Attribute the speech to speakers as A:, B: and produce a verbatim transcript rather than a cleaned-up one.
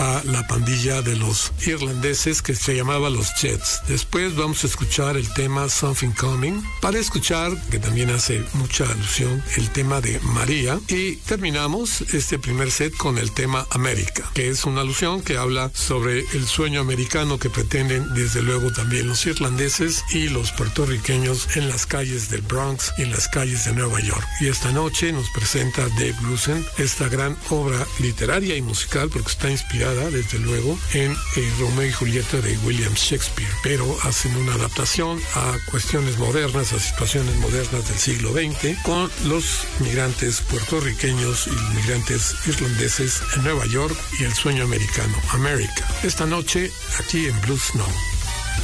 A: a la pandilla de los irlandeses que se llamaba los Jets. Después vamos a escuchar el tema Something Coming, para escuchar, que también hace mucha alusión, el tema de María, y terminamos este primer set con el tema América, que es una alusión que habla sobre el sueño americano que pretenden desde luego también los irlandeses y los puertorriqueños en las calles del Bronx y en las calles de Nueva York. Y esta noche nos presenta Dave Grusin esta gran obra literaria y musical, porque está inspirada desde luego en eh, Romeo y Julieta de William Shakespeare, pero hacen una adaptación a cuestiones modernas, a situaciones modernas del siglo veinte, con los migrantes puertorriqueños y migrantes irlandeses en Nueva York y el sueño americano, América. Esta noche aquí en Blue Snow.